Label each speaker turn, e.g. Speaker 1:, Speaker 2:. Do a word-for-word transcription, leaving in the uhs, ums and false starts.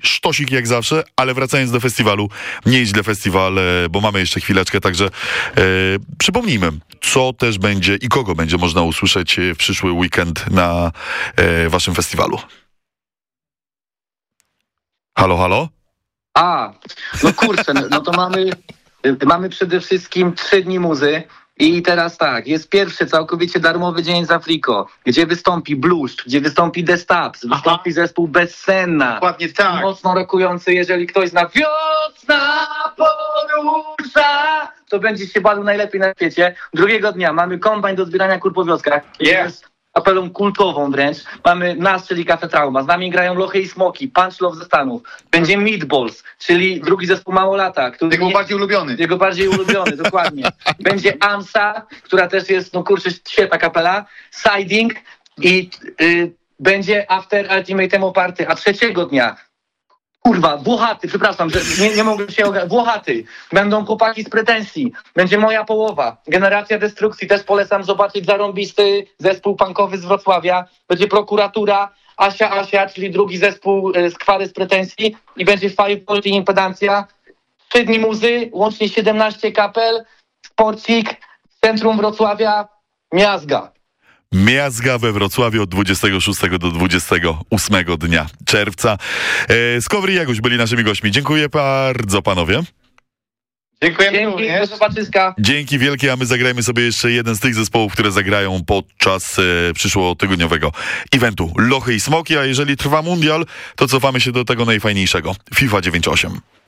Speaker 1: sztosik jak zawsze, ale wracając do festiwalu, nieźle festiwal, bo mamy jeszcze chwileczkę, także e, przypomnijmy, co też będzie i kogo będzie można usłyszeć w przyszły weekend na e, waszym festiwalu. Halo, halo?
Speaker 2: A, no kurczę, no to mamy, mamy przede wszystkim trzy dni muzy. I teraz tak, jest pierwszy całkowicie darmowy dzień z Afriko, gdzie wystąpi Bluszcz, gdzie wystąpi The Stabs, wystąpi zespół Bezsenna.
Speaker 3: Dokładnie tak.
Speaker 2: Mocno rokujący, jeżeli ktoś zna Wiosna porusza, to będzie się bawił najlepiej na świecie. Drugiego dnia mamy kombajn do zbierania kur po wioskach.
Speaker 3: Jest.
Speaker 2: Kapelą kultową wręcz. Mamy nas, czyli Cafe Trauma. Z nami grają Lochy i Smoki, Punch Love ze Stanów. Będzie Meatballs, czyli drugi zespół Małolata. Który
Speaker 3: Jego
Speaker 2: nie...
Speaker 3: bardziej ulubiony.
Speaker 2: Jego bardziej ulubiony, dokładnie. Będzie Amsa, która też jest, no kurczę, świetna kapela. Siding i y, będzie After Ultimate Emo Party. A trzeciego dnia, kurwa, Włochaty, przepraszam, że nie, nie mogłem się ogarnąć. Włochaty. Będą chłopaki z Pretensji. Będzie Moja Połowa. Generacja Destrukcji. Też polecam zobaczyć zarąbisty zespół punkowy z Wrocławia. Będzie Prokuratura. Asia Asia, czyli drugi zespół y, z Kwary z Pretensji. I będzie Five Volt i Impedancja. Trzy dni muzy, łącznie siedemnaście kapel, sporcik, centrum Wrocławia, miazga.
Speaker 1: Miazga we Wrocławiu od dwudziestego szóstego do dwudziestego ósmego dnia czerwca. E, Skowry i Jaguś byli naszymi gośćmi. Dziękuję bardzo, panowie.
Speaker 3: Dziękujemy
Speaker 2: Dzięki,
Speaker 3: również.
Speaker 2: do zobaczyska.
Speaker 1: Dzięki wielkie, a my zagrajmy sobie jeszcze jeden z tych zespołów, które zagrają podczas e, przyszłotygodniowego eventu Lochy i Smoki, a jeżeli trwa mundial, to cofamy się do tego najfajniejszego. FIFA dziewięćdziesiąt osiem.